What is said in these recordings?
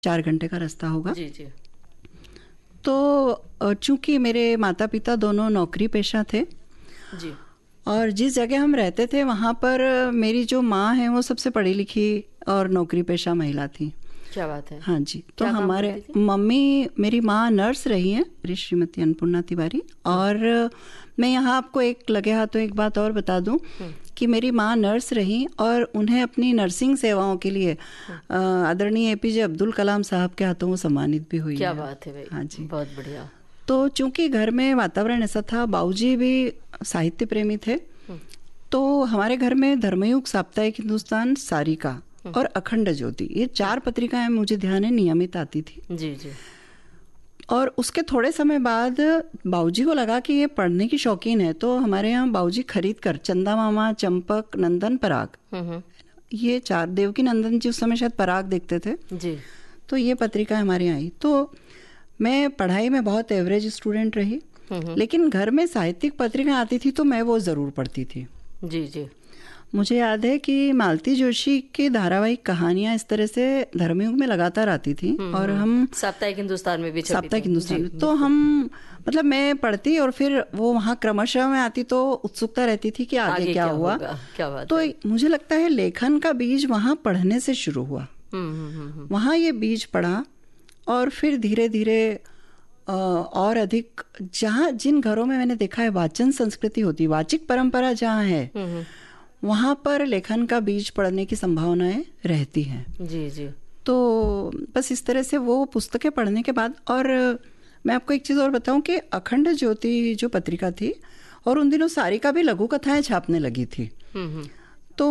4 घंटे का रास्ता होगा। जी जी। तो चूंकि मेरे माता पिता दोनों नौकरी पेशा थे जी। और जिस जगह हम रहते थे वहाँ पर मेरी जो माँ है वो सबसे पढ़ी लिखी और नौकरी पेशा महिला थी। क्या बात है। हाँ जी। तो क्या काम हमारे करती थी? मम्मी, मेरी माँ नर्स रही हैं, मेरी श्रीमती अन्नपूर्णा तिवारी। और मैं यहाँ आपको एक लगे हाथों एक बात और बता दूं कि मेरी माँ नर्स रही और उन्हें अपनी नर्सिंग सेवाओं के लिए आदरणीय एपीजे अब्दुल कलाम साहब के हाथों वो सम्मानित भी हुई क्या है। बात है भाई। हाँ जी। बहुत बढ़िया। तो चूंकि घर में वातावरण ऐसा था, बाबूजी भी साहित्य प्रेमी थे, तो हमारे घर में धर्मयुग, साप्ताहिक हिंदुस्तान, सारिका और अखंड ज्योति, ये 4 पत्रिकाएं मुझे ध्यान है नियमित आती थी। जी जी। और उसके थोड़े समय बाद बाबूजी को लगा कि ये पढ़ने की शौकीन है, तो हमारे यहाँ बाबूजी खरीद कर चंदा मामा, चंपक, नंदन, पराग, ये 4, देवकी नंदन जी उस समय शायद पराग देखते थे जी। तो ये पत्रिका हमारे यहाँ आई। तो मैं पढ़ाई में बहुत एवरेज स्टूडेंट रही, लेकिन घर में साहित्यिक पत्रिका आती थी तो मैं वो जरूर पढ़ती थी। जी जी। मुझे याद है कि मालती जोशी की धारावाहिक कहानियां इस तरह से धर्मयुग में लगातार आती थी और हम साप्ताहिक हिंदुस्तान में भी छपी साप्ताहिक थी। हिंदुस्तान जी, में, तो हम मतलब मैं पढ़ती और फिर वो वहाँ क्रमशः में आती तो उत्सुकता रहती थी कि आगे क्या हुआ। क्या बात तो है। मुझे लगता है लेखन का बीज वहाँ पढ़ने से शुरू हुआ। वहाँ ये बीज पड़ा और फिर धीरे धीरे और अधिक, जहाँ जिन घरों में मैंने देखा है वाचन संस्कृति होती, वाचिक परंपरा जहाँ है, वहाँ पर लेखन का बीज पड़ने की संभावनाएं रहती हैं। जी जी। तो बस इस तरह से वो पुस्तकें पढ़ने के बाद, और मैं आपको एक चीज़ और बताऊं कि अखंड ज्योति जो पत्रिका थी, और उन दिनों सारिका भी लघु कथाएं छापने लगी थी, तो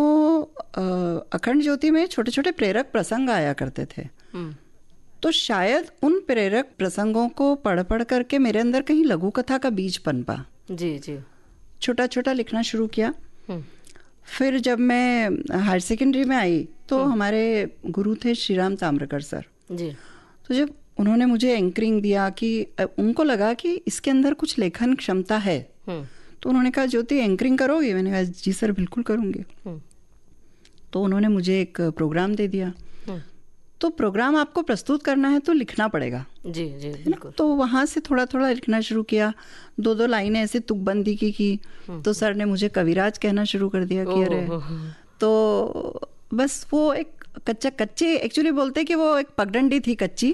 अखंड ज्योति में छोटे छोटे प्रेरक प्रसंग आया करते थे। तो शायद उन प्रेरक प्रसंगों को पढ़ पढ़ करके मेरे अंदर कहीं लघु कथा का बीज पनपा। जी जी। छोटा छोटा लिखना शुरू किया। फिर जब मैं हायर सेकेंडरी में आई तो हमारे गुरु थे श्रीराम ताम्रकर सर जी। तो जब उन्होंने मुझे एंकरिंग दिया कि उनको लगा कि इसके अंदर कुछ लेखन क्षमता है, तो उन्होंने कहा ज्योति एंकरिंग करोगी? मैंने कहा जी सर बिल्कुल करूंगी। तो उन्होंने मुझे एक प्रोग्राम दे दिया। तो प्रोग्राम आपको प्रस्तुत करना है तो लिखना पड़ेगा। जी जी बिल्कुल। तो वहां से थोड़ा थोड़ा लिखना शुरू किया। 2-2 लाइनें ऐसे तुकबंदी की तो सर ने मुझे कविराज कहना शुरू कर दिया कि अरे, तो बस वो एक कच्चे एक्चुअली बोलते कि वो एक पगडंडी थी कच्ची,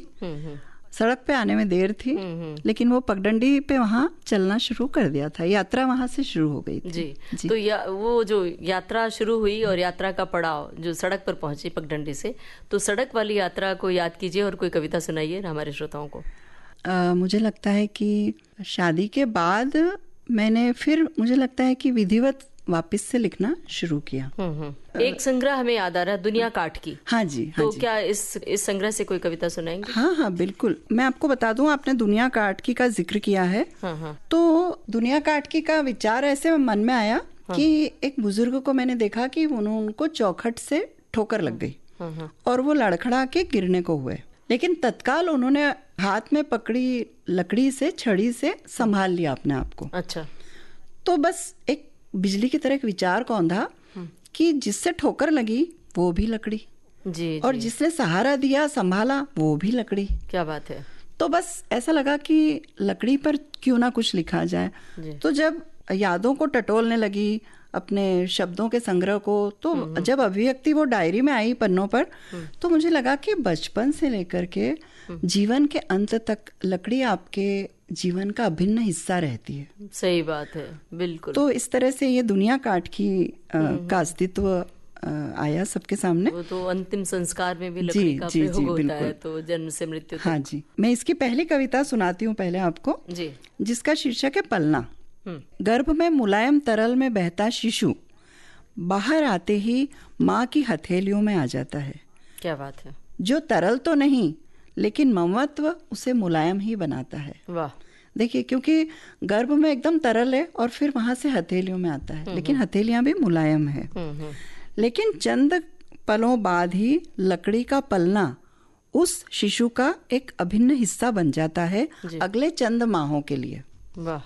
सड़क पे आने में देर थी, लेकिन वो पगडंडी पे वहाँ चलना शुरू कर दिया था। यात्रा वहाँ से शुरू हो गई थी। जी। तो वो जो यात्रा शुरू हुई और यात्रा का पड़ाव जो सड़क पर पहुंची पगडंडी से, तो सड़क वाली यात्रा को याद कीजिए और कोई कविता सुनाइए हमारे श्रोताओं को। मुझे लगता है कि शादी के बाद मैंने फिर मुझे लगता है कि विधिवत वापस से लिखना शुरू किया। एक संग्रह हमें याद आ रहा है, दुनिया काट की। हाँ जी, हाँ तो जी। क्या इस संग्रह से कोई कविता सुनाएंगे? हाँ हाँ बिल्कुल। मैं आपको बता दूं, आपने दुनिया काट की का जिक्र किया है। तो दुनिया काट की का विचार ऐसे मन में आया कि एक बुजुर्ग को मैंने देखा कि उनको चौखट से ठोकर लग गई और वो लड़खड़ा के गिरने को हुए, लेकिन तत्काल उन्होंने हाथ में पकड़ी लकड़ी से, छड़ी से संभाल लिया अपने आप को। अच्छा। तो बस एक बिजली की तरह एक विचार कौंधा कि जिससे ठोकर लगी वो भी लकड़ी, जी, और जी। जिसने सहारा दिया, संभाला, वो भी लकड़ी। क्या बात है। तो बस ऐसा लगा कि लकड़ी पर क्यों ना कुछ लिखा जाए। तो जब यादों को टटोलने लगी, अपने शब्दों के संग्रह को, तो जब अभिव्यक्ति वो डायरी में आई पन्नों पर, तो मुझे लगा कि बचपन से लेकर के जीवन के अंत तक लकड़ी आपके जीवन का अभिन्न हिस्सा रहती है। सही बात है, बिल्कुल। तो इस तरह से ये दुनिया काट की का अस्तित्व आया सबके सामने। वो तो अंतिम संस्कार में भी लकड़ी का प्रयोग होता है, तो जन्म से मृत्यु तक। हाँ जी। मैं इसकी पहली कविता सुनाती हूँ पहले आपको जी, जिसका शीर्षक है पलना। गर्भ में मुलायम तरल में बहता शिशु बाहर आते ही माँ की हथेलियों में आ जाता है। क्या बात है। जो तरल तो नहीं, लेकिन ममत्व उसे मुलायम ही बनाता है। वाह। देखिए, क्योंकि गर्भ में एकदम तरल है और फिर वहां से हथेलियों में आता है, लेकिन हथेलियां भी मुलायम है। लेकिन चंद पलों बाद ही लकड़ी का पलना उस शिशु का एक अभिन्न हिस्सा बन जाता है अगले चंद माहों के लिए। वाह।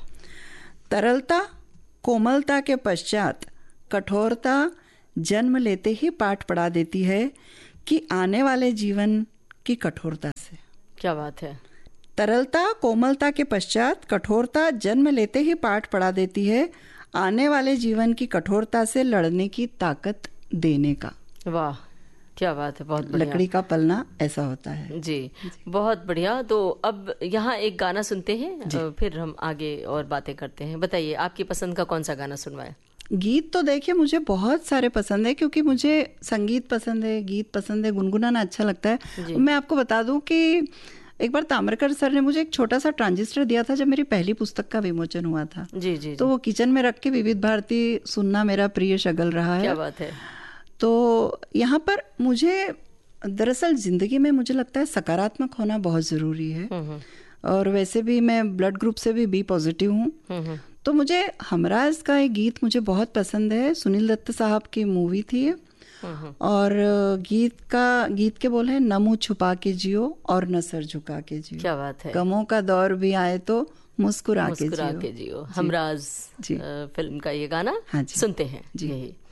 तरलता, कोमलता के पश्चात कठोरता जन्म लेते ही पाठ पढ़ा देती है कि आने वाले जीवन की कठोरता से। क्या बात है। तरलता कोमलता के पश्चात कठोरता जन्म लेते ही पाठ पढ़ा देती है, आने वाले जीवन की कठोरता से लड़ने की ताकत देने का। वाह, क्या बात है, बहुत बढ़िया। लकड़ी का पलना ऐसा होता है। जी, बहुत बढ़िया। तो अब यहाँ एक गाना सुनते हैं, फिर हम आगे और बातें करते हैं। बताइए, आपकी पसंद का कौन सा गाना सुनवाए? गीत तो देखिए मुझे बहुत सारे पसंद है, क्योंकि मुझे संगीत पसंद है, गीत पसंद है, गुनगुनाना अच्छा लगता है। मैं आपको बता दूं कि एक बार ताम्रकर सर ने मुझे एक छोटा सा ट्रांजिस्टर दिया था जब मेरी पहली पुस्तक का विमोचन हुआ था। जी जी। तो वो किचन में रख के विविध भारती सुनना मेरा प्रिय शगल रहा है। क्या बात है। तो यहाँ पर मुझे दरअसल जिंदगी में मुझे लगता है सकारात्मक होना बहुत जरूरी है। और वैसे भी मैं ब्लड ग्रुप से भी बी पॉजिटिव हूँ। तो मुझे हमराज का एक गीत मुझे बहुत पसंद है। सुनील दत्त साहब की मूवी थी और गीत के बोल है, न मुँह छुपा के जियो और न सर झुका के जियो। क्या बात है। गमों का दौर भी आए तो मुस्कुरा के जियो। हमराज फिल्म का ये गाना सुनते हैं। जी।